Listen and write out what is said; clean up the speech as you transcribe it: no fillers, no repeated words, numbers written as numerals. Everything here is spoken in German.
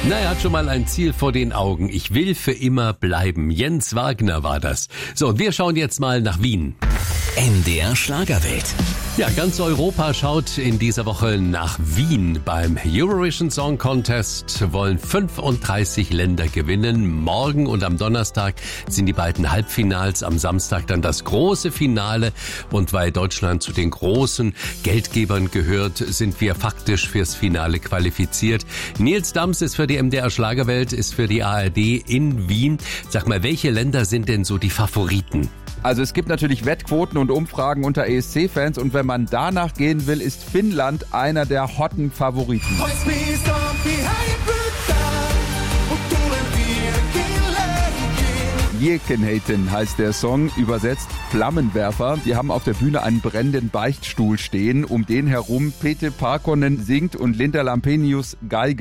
Na, er hat schon mal ein Ziel vor den Augen. Ich will für immer bleiben. Jens Wagner war das. So, und wir schauen jetzt mal nach Wien. NDR Schlagerwelt. Ja, ganz Europa schaut in dieser Woche nach Wien. Beim Eurovision Song Contest wollen 35 Länder gewinnen. Morgen und am Donnerstag sind die beiden Halbfinals, am Samstag dann das große Finale. Und weil Deutschland zu den großen Geldgebern gehört, sind wir faktisch fürs Finale qualifiziert. Nils Dams ist für die MDR Schlagerwelt, ist für die ARD in Wien. Sag mal, welche Länder sind denn so die Favoriten? Also es gibt natürlich Wettquoten und Umfragen unter ESC-Fans und wenn man danach gehen will, ist Finnland einer der hotten Favoriten. Jekenheiten heißt der Song, übersetzt Flammenwerfer. Die haben auf der Bühne einen brennenden Beichtstuhl stehen, um den herum Pete Parkkonen singt und Linda Lampenius Geige.